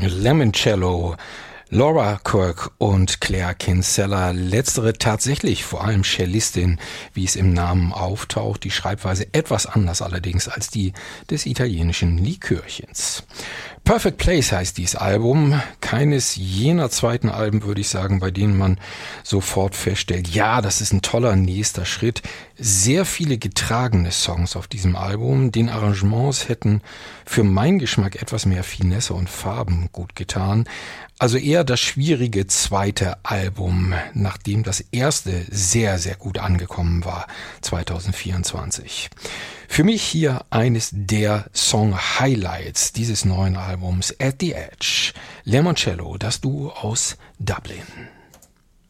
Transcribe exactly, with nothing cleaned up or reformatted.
Lemoncello, Laura Kirk und Claire Kinsella, letztere tatsächlich vor allem Cellistin, wie es im Namen auftaucht, die Schreibweise etwas anders allerdings als die des italienischen Likörchens. Perfect Place heißt dieses Album, keines jener zweiten Alben, würde ich sagen, bei denen man sofort feststellt, ja, das ist ein toller nächster Schritt. Sehr viele getragene Songs auf diesem Album, den Arrangements hätten für meinen Geschmack etwas mehr Finesse und Farben gut getan. Also eher das schwierige zweite Album, nachdem das erste sehr, sehr gut angekommen war, zwanzig vierundzwanzig. Für mich hier eines der Song-Highlights dieses neuen Albums, At the Edge, Lemoncello, das Duo aus Dublin.